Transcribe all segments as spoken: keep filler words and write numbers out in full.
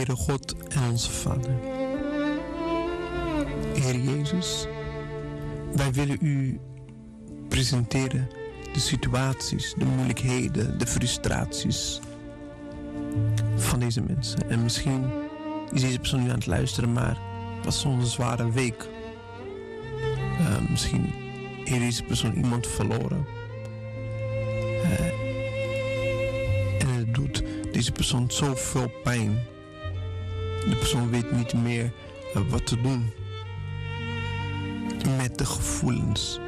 Heere God en onze Vader. Heer Jezus, wij willen u presenteren de situaties, de moeilijkheden, de frustraties van deze mensen. En misschien is deze persoon nu aan het luisteren, maar het was zo'n zware week. Uh, misschien heeft deze persoon iemand verloren. Uh, en het doet deze persoon zoveel pijn. De persoon weet niet meer uh, wat te doen met de gevoelens.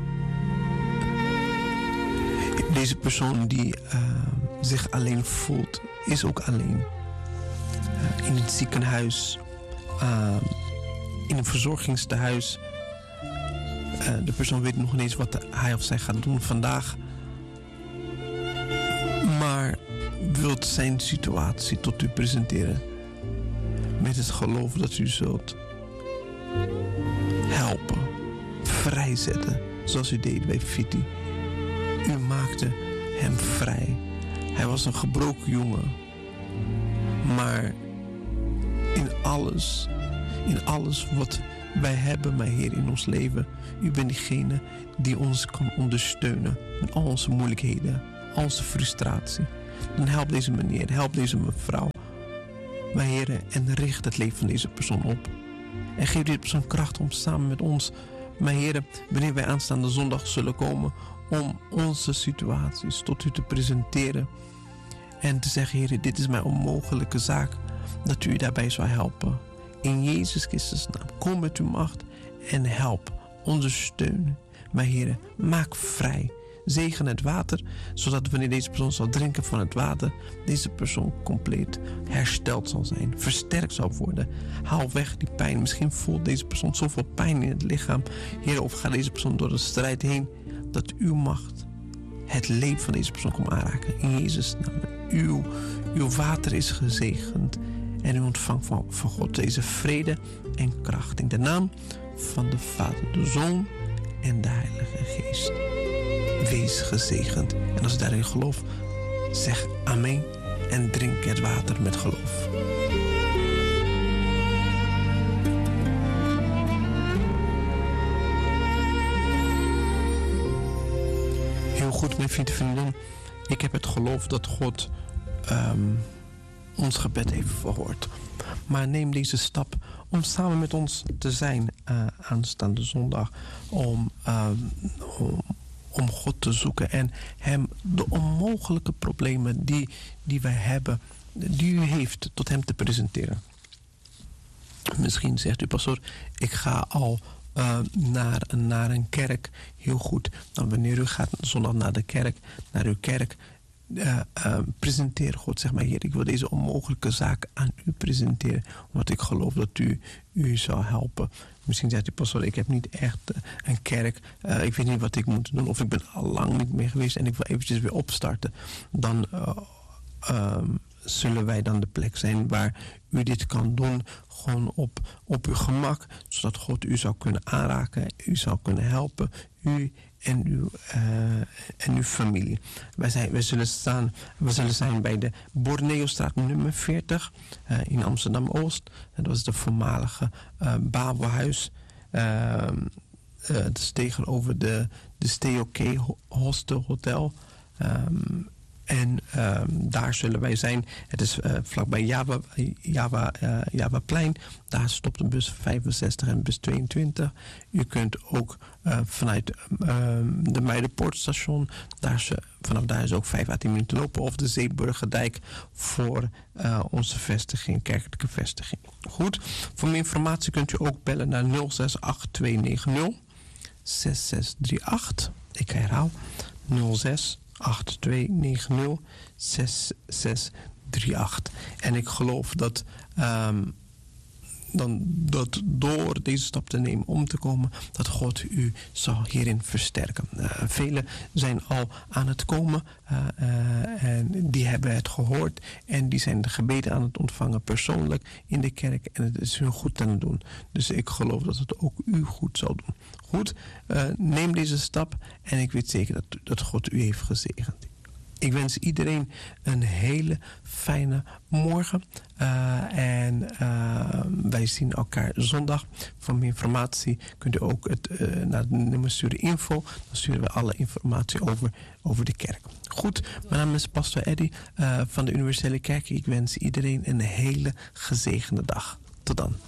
Deze persoon die uh, zich alleen voelt, is ook alleen. Uh, in het ziekenhuis, uh, in een verzorgingstehuis. Uh, de persoon weet nog niet eens wat hij of zij gaat doen vandaag. Maar wilt zijn situatie tot u presenteren. Met het geloof dat u zult helpen, vrijzetten, zoals u deed bij Viti. U maakte hem vrij. Hij was een gebroken jongen. Maar in alles, in alles wat wij hebben, mijn Heer, in ons leven, u bent diegene die ons kan ondersteunen met al onze moeilijkheden, al onze frustratie. Dan help deze meneer, help deze mevrouw, mijn Heer, en richt het leven van deze persoon op. En geef deze persoon kracht om samen met ons, mijn Heer, wanneer wij aanstaande zondag zullen komen, om onze situaties tot u te presenteren. En te zeggen, Heer, dit is mijn onmogelijke zaak, dat u daarbij zou helpen. In Jezus Christus naam, kom met uw macht en help, ondersteun. Mijn Heer, maak vrij. Zegen het water, zodat wanneer deze persoon zal drinken van het water, deze persoon compleet hersteld zal zijn, versterkt zal worden. Haal weg die pijn. Misschien voelt deze persoon zoveel pijn in het lichaam. Heer, of gaat deze persoon door de strijd heen, dat uw macht het leven van deze persoon komt aanraken. In Jezus' naam. Uw, uw water is gezegend. En u ontvangt van, van God deze vrede en kracht. In de naam van de Vader, de Zoon en de Heilige Geest. Wees gezegend. En als u daarin gelooft, zeg amen en drink het water met geloof. Heel goed, mijn vrienden en vriendinnen. Ik heb het geloof dat God um, ons gebed heeft verhoord. Maar neem deze stap om samen met ons te zijn uh, aanstaande zondag. Om, uh, om, om God te zoeken en hem de onmogelijke problemen die, die wij hebben, die u heeft, tot hem te presenteren. Misschien zegt u, pastoor, ik ga al uh, naar, naar een kerk. Heel goed. Dan wanneer u gaat zondag naar de kerk, naar uw kerk, Uh, uh, presenteer God, zeg maar, Heer, ik wil deze onmogelijke zaak aan u presenteren, omdat ik geloof dat u u zal helpen. Misschien zegt u, pastoor, ik heb niet echt uh, een kerk, uh, ik weet niet wat ik moet doen, of ik ben al lang niet meer geweest en ik wil eventjes weer opstarten. Dan uh, uh, zullen wij dan de plek zijn waar u dit kan doen, gewoon op, op uw gemak, zodat God u zou kunnen aanraken, u zou kunnen helpen, u en uw, uh, en uw familie. Wij, zijn, wij, zullen staan, wij zullen zijn bij de Borneostraat nummer veertig uh, in Amsterdam-Oost. Dat was de voormalige uh, Babelhuis. Uh, uh, dat is tegenover de, de Stay-OK Hostel Hotel. Um, En uh, daar zullen wij zijn. Het is uh, vlakbij Java, Java, uh, Javaplein. Daar stopt de bus vijfenzestig en bus tweeëntwintig. U kunt ook uh, vanuit uh, de Muiderpoortstation, daar ze, vanaf daar is ook vijf à tien minuten lopen. Of de Zeeburgerdijk voor uh, onze vestiging, kerkelijke vestiging. Goed, voor meer informatie kunt u ook bellen naar nul zes acht twee negen nul zes zes drie acht. Ik herhaal nul zes acht twee negen nul zes zes drie acht. En ik geloof dat, um, dan, dat door deze stap te nemen om te komen, dat God u zal hierin versterken. Uh, velen zijn al aan het komen uh, uh, en die hebben het gehoord en die zijn de gebeden aan het ontvangen persoonlijk in de kerk en het is hun goed aan het doen. Dus ik geloof dat het ook u goed zal doen. Goed, uh, neem deze stap en ik weet zeker dat, dat God u heeft gezegend. Ik wens iedereen een hele fijne morgen. Uh, en uh, wij zien elkaar zondag. Voor meer informatie kunt u ook het, uh, naar het nummer sturen info. Dan sturen we alle informatie over, over de kerk. Goed, mijn naam is Pastor Eddy uh, van de Universele Kerk. Ik wens iedereen een hele gezegende dag. Tot dan.